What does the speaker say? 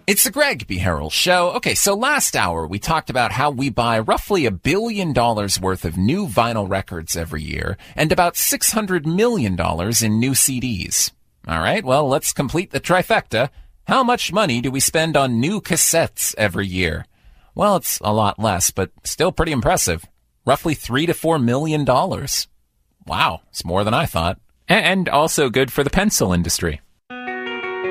It's the Greg B. Harrell Show. Okay, so last hour we talked about how we buy roughly $1 billion worth of new vinyl records every year and about $600 million in new CDs. All right, well, let's complete the trifecta. How much money do we spend on new cassettes every year? Well, it's a lot less, but still pretty impressive. Roughly $3 to $4 million. Wow, it's more than I thought. And also good for the pencil industry.